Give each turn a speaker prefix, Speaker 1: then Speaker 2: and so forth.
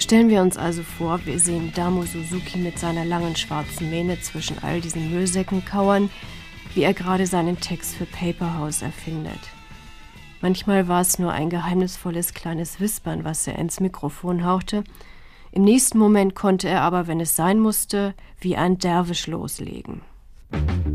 Speaker 1: Stellen wir uns also vor, wir sehen Damo Suzuki mit seiner langen schwarzen Mähne zwischen all diesen Müllsäcken kauern, wie er gerade seinen Text für Paper House erfindet. Manchmal war es nur ein geheimnisvolles kleines Wispern, was er ins Mikrofon hauchte. Im nächsten Moment konnte er aber, wenn es sein musste, wie ein Derwisch loslegen.